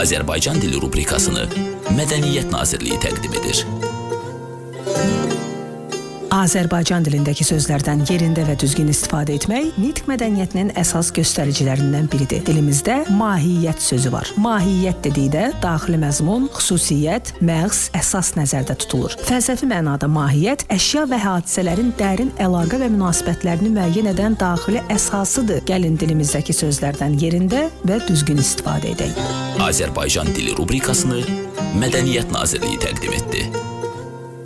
Azərbaycan dili rubrikasını Mədəniyyət Nazirliyi təqdim edir. Azərbaycan dilindəki sözlərdən yerində və düzgün istifadə etmək nitq mədəniyyətinin əsas göstəricilərindən biridir. Dilimizdə mahiyyət sözü var. Mahiyyət dedikdə daxili məzmun, xüsusiyyət, məğz, əsas nəzərdə tutulur. Fəlsəfi mənada mahiyyət əşya və hadisələrin dərin əlaqə və münasibətlərini müəyyən edən daxili əsasıdır. Gəlin dilimizdəki sözlərdən yerində və düzgün istifadə edək. Azərbaycan dili rubrikasını Mədəniyyət Nazirliyi təqdim etdi.